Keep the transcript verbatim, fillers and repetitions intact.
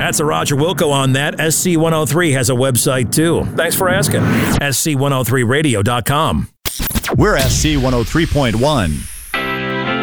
That's a Roger Wilco on that. S C one oh three has a website too. Thanks for asking. S C one oh three radio dot com. We're S C one oh three point one.